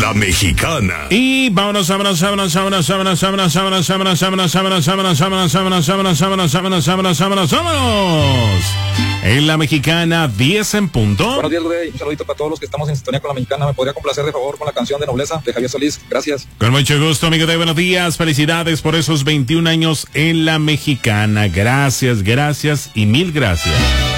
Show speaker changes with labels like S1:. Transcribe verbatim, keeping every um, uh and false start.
S1: La Mexicana.
S2: Y vámonos, vámonos, vámonos, vámonos, vámonos, vámonos, vámonos, vámonos, vámonos, vámonos, vámonos, vámonos, vámonos, vámonos, vámonos, vámonos, vámonos, vámonos, vámonos. En La Mexicana, diez en punto.
S3: Buenos días, Rey. Un saludito para todos los que estamos en sintonía con La Mexicana. ¿Me podría complacer de favor con la canción de Nobleza de Javier Solís? Gracias.
S2: Con mucho gusto, amigo de buenos días. Felicidades por esos veintiún años en La Mexicana. Gracias, gracias y mil gracias.